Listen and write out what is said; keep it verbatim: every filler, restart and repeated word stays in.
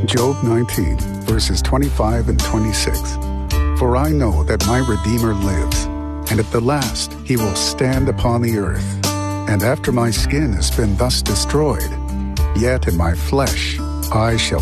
Job nineteen, verses twenty-five and twenty-six. For I know that my Redeemer lives, and at the last he will stand upon the earth. And after my skin has been thus destroyed, yet in my flesh I shall